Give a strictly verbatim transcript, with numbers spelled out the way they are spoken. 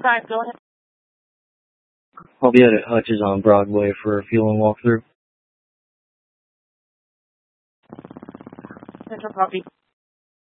time, go ahead. I'll be at Hutch's on Broadway for a fueling walkthrough. Central copy.